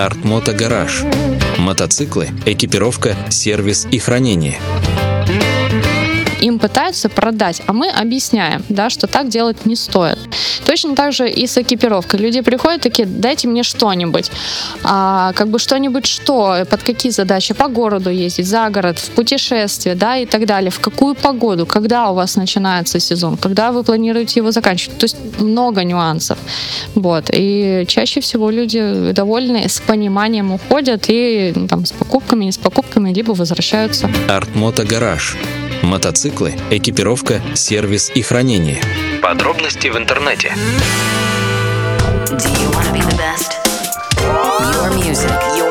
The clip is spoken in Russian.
Артмото Гараж. Мотоциклы, экипировка, сервис и хранение. Им пытаются продать, а мы объясняем, да, что так делать не стоит. Точно так же и с экипировкой. Люди приходят такие: дайте мне что-нибудь. Что-нибудь что? Под какие задачи? По городу ездить, за город, в путешествие, да, и так далее. В какую погоду? Когда у вас начинается сезон? Когда вы планируете его заканчивать? То есть много нюансов. Вот. И чаще всего люди довольны, с пониманием уходят и с покупками, не с покупками, либо возвращаются. Артмото Гараж. Мотоциклы, экипировка, сервис и хранение. Подробности в интернете. Do you want to be the best? Your music,